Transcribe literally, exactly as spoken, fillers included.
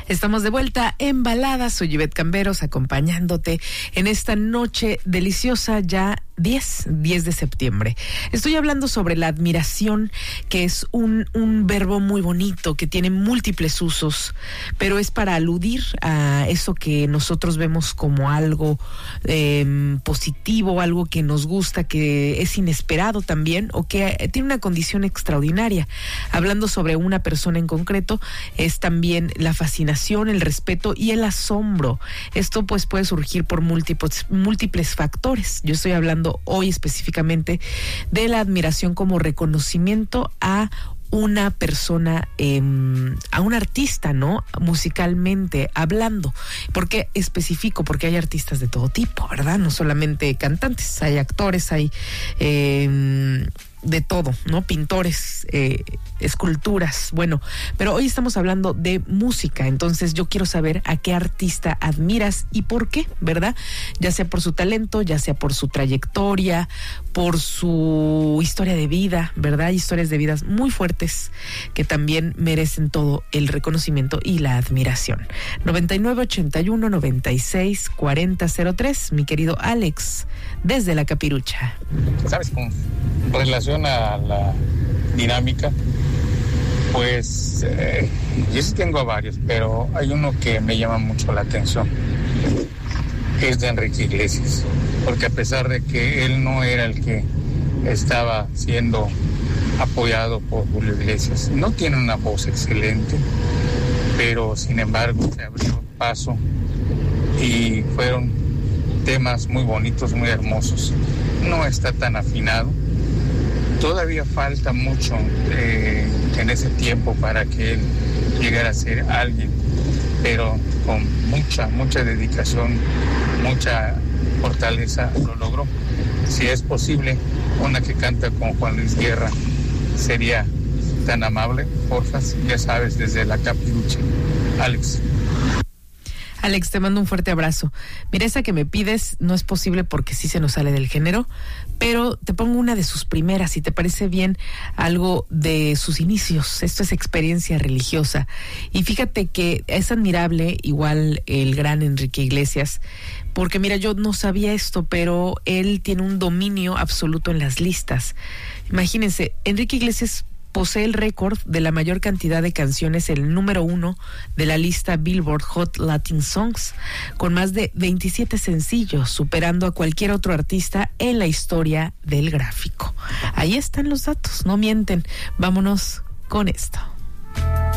Estamos de vuelta en Baladas. Soy Ivette Camberos, acompañándote en esta noche deliciosa, ya diez de septiembre. Estoy hablando sobre la admiración, que es un, un verbo muy bonito, que tiene múltiples usos, pero es para aludir a eso que nosotros vemos como algo eh, positivo, algo que nos gusta, que es inesperado también, o que tiene una condición extraordinaria. Hablando sobre una persona en concreto, es también la fascinación, el respeto y el asombro. Esto pues puede surgir por múltiples, múltiples factores. Yo estoy hablando hoy específicamente de la admiración como reconocimiento a una persona, eh, a un artista, ¿no? Musicalmente hablando. ¿Por qué especifico? Porque hay artistas de todo tipo, ¿verdad? No solamente cantantes, hay actores, hay eh, de todo, ¿no? Pintores, eh, esculturas, bueno, pero hoy estamos hablando de música, entonces yo quiero saber a qué artista admiras y por qué, ¿verdad? Ya sea por su talento, ya sea por su trayectoria, por su historia de vida, ¿verdad? Historias de vidas muy fuertes que también merecen todo el reconocimiento y la admiración. noventa y nueve, ochenta y uno, noventa y seis, cuarenta, cero tres, mi querido Alex, desde La Capirucha. ¿Sabes? Con relación a la dinámica, pues eh, yo sí tengo varios, pero hay uno que me llama mucho la atención, que es de Enrique Iglesias, porque a pesar de que él no era el que estaba siendo apoyado por Julio Iglesias, no tiene una voz excelente, pero sin embargo se abrió paso y fueron temas muy bonitos, muy hermosos. No está tan afinado. Todavía falta mucho eh, en ese tiempo para que él llegara a ser alguien, pero con mucha, mucha dedicación, mucha fortaleza lo logró. Si es posible, una que canta con Juan Luis Guerra sería tan amable, porfa, ya sabes, desde La Capirucha. Alex. Alex, te mando un fuerte abrazo. Mira, esa que me pides no es posible porque sí se nos sale del género, pero te pongo una de sus primeras, si te parece bien, algo de sus inicios. Esto es Experiencia Religiosa. Y fíjate que es admirable, igual el gran Enrique Iglesias, porque mira, yo no sabía esto, pero él tiene un dominio absoluto en las listas. Imagínense, Enrique Iglesias posee el récord de la mayor cantidad de canciones, el número uno de la lista Billboard Hot Latin Songs, con más de veintisiete sencillos, superando a cualquier otro artista en la historia del gráfico. Ahí están los datos, no mienten. Vámonos con esto.